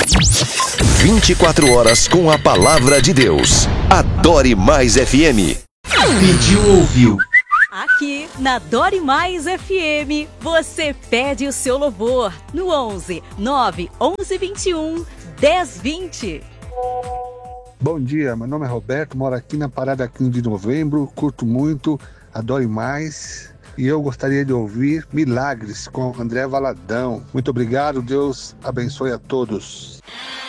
24 horas com a palavra de Deus. Adore Mais FM. Pediu, ouviu. Aqui na Adore Mais FM, você pede o seu louvor no 11 9 11 21 10 20. Bom dia, meu nome é Roberto, moro aqui na Parada 15 de Novembro, curto muito, Adore Mais. E eu gostaria de ouvir Milagres com André Valadão. Muito obrigado, Deus abençoe a todos.